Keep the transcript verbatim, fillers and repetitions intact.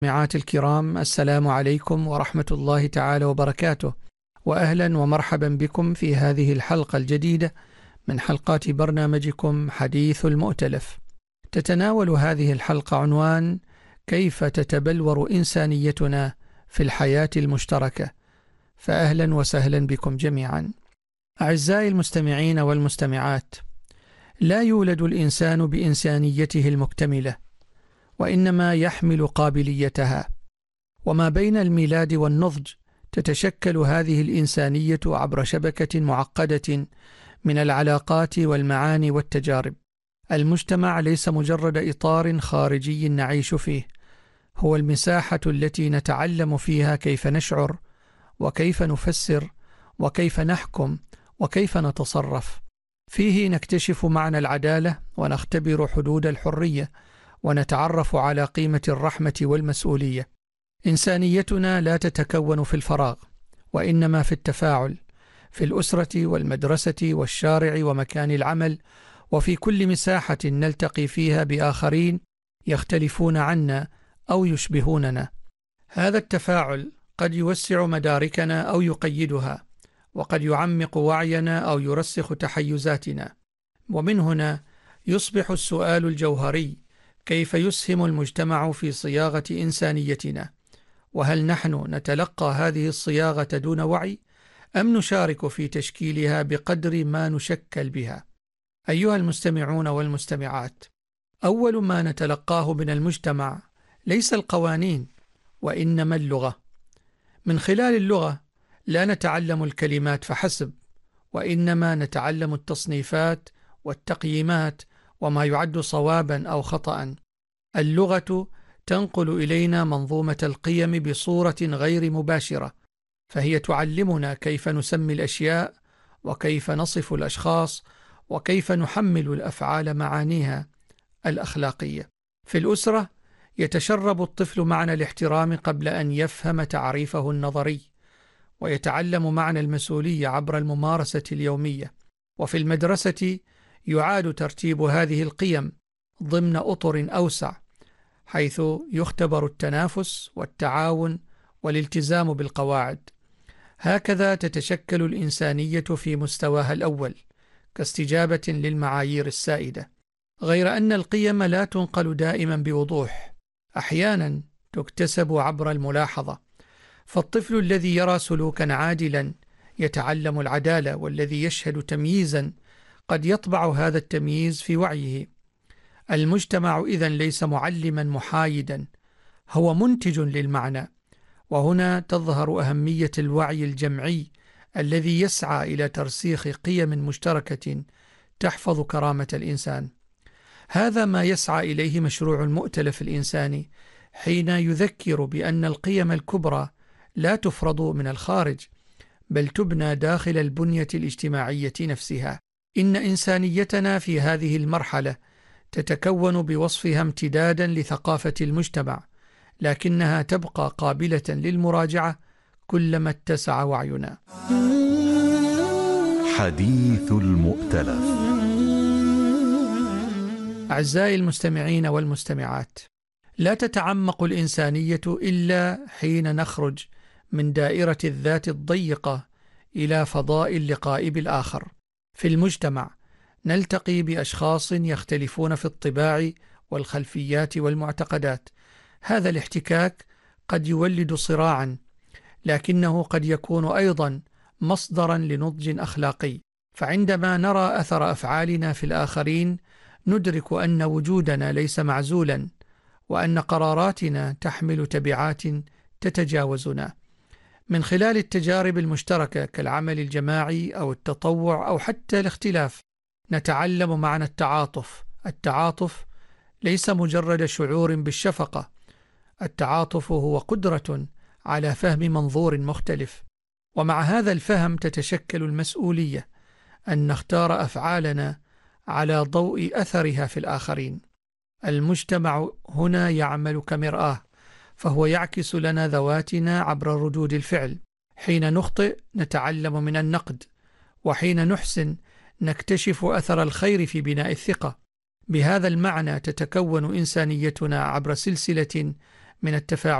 المستمعات الكرام، السلام عليكم ورحمة الله تعالى وبركاته، وأهلا ومرحبا بكم في هذه الحلقة الجديدة من حلقات برنامجكم حديث المؤتلف. تتناول هذه الحلقة عنوان: كيف تتبلور إنسانيتنا في الحياة المشتركة؟ فأهلا وسهلا بكم جميعا. أعزائي المستمعين والمستمعات، لا يولد الإنسان بإنسانيته المكتملة، وإنما يحمل قابليتها، وما بين الميلاد والنضج تتشكل هذه الإنسانية عبر شبكة معقدة من العلاقات والمعاني والتجارب. المجتمع ليس مجرد إطار خارجي نعيش فيه، هو المساحة التي نتعلم فيها كيف نشعر وكيف نفسر وكيف نحكم وكيف نتصرف. فيه نكتشف معنى العدالة ونختبر حدود الحرية ونتعرف على قيمة الرحمة والمسؤولية. إنسانيتنا لا تتكون في الفراغ، وإنما في التفاعل، في الأسرة والمدرسة والشارع ومكان العمل، وفي كل مساحة نلتقي فيها بآخرين يختلفون عنا أو يشبهوننا. هذا التفاعل قد يوسع مداركنا أو يقيدها، وقد يعمق وعينا أو يرسخ تحيزاتنا. ومن هنا يصبح السؤال الجوهري: كيف يسهم المجتمع في صياغة إنسانيتنا؟ وهل نحن نتلقى هذه الصياغة دون وعي، أم نشارك في تشكيلها بقدر ما نشكل بها؟ أيها المستمعون والمستمعات، أول ما نتلقاه من المجتمع ليس القوانين، وإنما اللغة. من خلال اللغة لا نتعلم الكلمات فحسب، وإنما نتعلم التصنيفات والتقييمات وما يعد صوابا أو خطأ. اللغة تنقل إلينا منظومة القيم بصورة غير مباشرة، فهي تعلمنا كيف نسمي الأشياء، وكيف نصف الأشخاص، وكيف نحمل الأفعال معانيها الأخلاقية. في الأسرة يتشرب الطفل معنى الاحترام قبل أن يفهم تعريفه النظري، ويتعلم معنى المسؤولية عبر الممارسة اليومية. وفي المدرسة يعاد ترتيب هذه القيم ضمن أطر أوسع، حيث يختبر التنافس والتعاون والالتزام بالقواعد. هكذا تتشكل الإنسانية في مستواها الأول كاستجابة للمعايير السائدة، غير أن القيم لا تنقل دائما بوضوح، أحيانا تكتسب عبر الملاحظة. فالطفل الذي يرى سلوكا عادلا يتعلم العدالة، والذي يشهد تمييزا قد يطبع هذا التمييز في وعيه. المجتمع إذن ليس معلما محايدا، هو منتج للمعنى. وهنا تظهر أهمية الوعي الجمعي الذي يسعى إلى ترسيخ قيم مشتركة تحفظ كرامة الإنسان. هذا ما يسعى إليه مشروع المؤتلف الإنساني، حين يذكر بأن القيم الكبرى لا تفرض من الخارج، بل تبنى داخل البنية الاجتماعية نفسها. إن إنسانيتنا في هذه المرحلة تتكون بوصفها امتدادا لثقافة المجتمع، لكنها تبقى قابلة للمراجعة كلما اتسع وعينا. حديث المؤتلف. أعزائي المستمعين والمستمعات، لا تتعمق الإنسانية إلا حين نخرج من دائرة الذات الضيقة إلى فضاء اللقاء بالآخر. في المجتمع نلتقي بأشخاص يختلفون في الطباع والخلفيات والمعتقدات. هذا الاحتكاك قد يولد صراعا، لكنه قد يكون أيضا مصدرا لنضج أخلاقي. فعندما نرى أثر أفعالنا في الآخرين ندرك أن وجودنا ليس معزولا، وأن قراراتنا تحمل تبعات تتجاوزنا. من خلال التجارب المشتركة كالعمل الجماعي أو التطوع أو حتى الاختلاف نتعلم معنى التعاطف. التعاطف ليس مجرد شعور بالشفقة، التعاطف هو قدرة على فهم منظور مختلف. ومع هذا الفهم تتشكل المسؤولية أن نختار أفعالنا على ضوء أثرها في الآخرين. المجتمع هنا يعمل كمرآة، فهو يعكس لنا ذواتنا عبر ردود الفعل. حين نخطئ نتعلم من النقد، وحين نحسن نكتشف أثر الخير في بناء الثقة. بهذا المعنى تتكون إنسانيتنا عبر سلسلة من التفاعل